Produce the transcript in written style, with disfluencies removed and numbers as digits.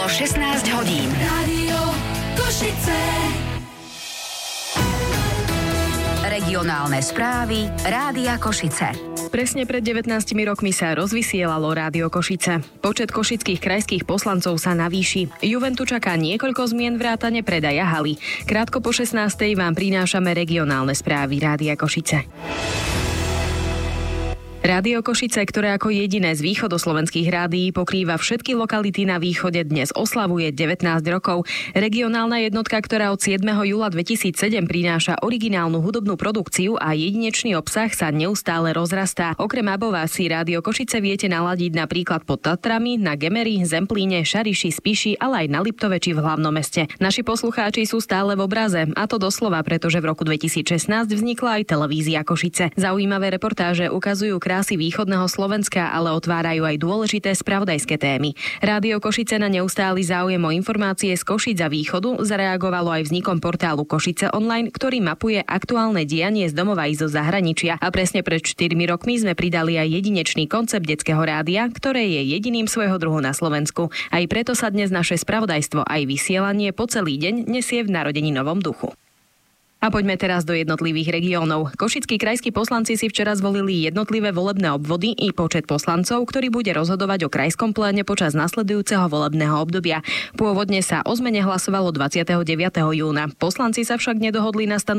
Bolo 16 hodín. Rádio Košice. Regionálne správy Rádia Košice. Presne pred 19 rokmi sa rozvysielalo Rádio Košice. Počet košických krajských poslancov sa navýši. Juventu čaká niekoľko zmien vrátane predaja haly. Krátko po 16. vám prinášame regionálne správy Rádia Košice. Rádio Košice, ktoré ako jediné z východoslovenských rádií pokrýva všetky lokality na východe, dnes oslavuje 19 rokov. Regionálna jednotka, ktorá od 7. júla 2007 prináša originálnu hudobnú produkciu a jedinečný obsah, sa neustále rozrastá. Okrem Abova si Rádio Košice viete naladiť napríklad pod Tatrami, na Gemeri, Zemplíne, Šariši, Spiši, ale aj na Liptove či v hlavnom meste. Naši poslucháči sú stále v obraze, a to doslova, pretože v roku 2016 vznikla aj televízia Košice. Zaujímavé reportáže ukazujú krásy východného Slovenska, ale otvárajú aj dôležité spravodajské témy. Rádio Košice na neustály záujem o informácie z Košíc a východu zareagovalo aj vznikom portálu Košice online, ktorý mapuje aktuálne dianie z domova i zo zahraničia. A presne pred 4 rokmi sme pridali aj jedinečný koncept detského rádia, ktoré je jediným svojho druhu na Slovensku. Aj preto sa dnes naše spravodajstvo aj vysielanie po celý deň nesie v narodeninovom duchu. A poďme teraz do jednotlivých regiónov. Košickí krajskí poslanci si včera zvolili jednotlivé volebné obvody i počet poslancov, ktorý bude rozhodovať o krajskom pléne počas nasledujúceho volebného obdobia. Pôvodne sa o zmene hlasovalo 29. júna. Poslanci sa však nedohodli na